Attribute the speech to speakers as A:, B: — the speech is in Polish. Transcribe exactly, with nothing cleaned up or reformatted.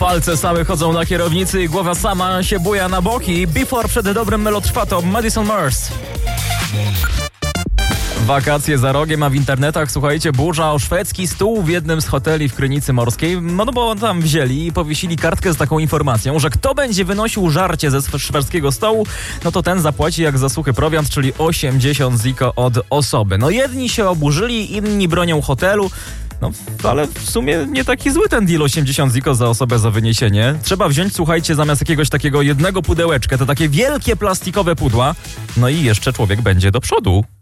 A: Palce same chodzą na kierownicy i głowa sama się buja na boki. Before przed dobrym melotrwatą Madison Mars. Wakacje za rogiem, a w internetach, słuchajcie, burza o szwedzki stół w jednym z hoteli w Krynicy Morskiej. No, no bo tam wzięli i powiesili kartkę z taką informacją, że kto będzie wynosił żarcie ze szwedzkiego stołu, no to ten zapłaci jak za suchy prowiant, czyli osiemdziesiąt ziko od osoby. No jedni się oburzyli, inni bronią hotelu. No, ale w sumie nie taki zły ten deal, osiemdziesiąt ziko za osobę za wyniesienie. Trzeba wziąć, słuchajcie, zamiast jakiegoś takiego jednego pudełeczka, to takie wielkie plastikowe pudła. No i jeszcze człowiek będzie do przodu.